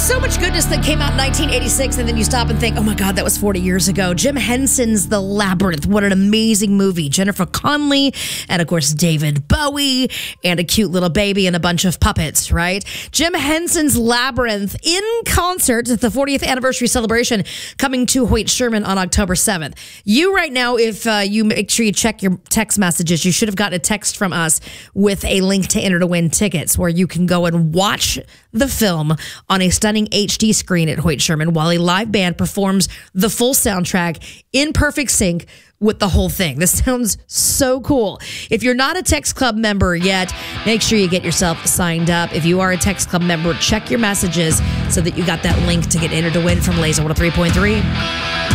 So much goodness that came out in 1986, and then you stop and think, oh my God, that was 40 years ago. Jim Henson's The Labyrinth. What an amazing movie. Jennifer Connelly, and of course, David Bowie, and a cute little baby and a bunch of puppets, right? Jim Henson's Labyrinth in concert at the 40th anniversary celebration coming to Hoyt Sherman on October 7th. You right now, if you make sure you check your text messages, you should have gotten a text from us with a link to enter to win tickets where you can go and watch the film on a stunning HD screen at Hoyt Sherman while a live band performs the full soundtrack in perfect sync with the whole thing. This sounds so cool. If you're not a Text Club member yet, make sure you get yourself signed up. If you are a Text Club member, check your messages so that you got that link to get entered to win from Laser 103.3.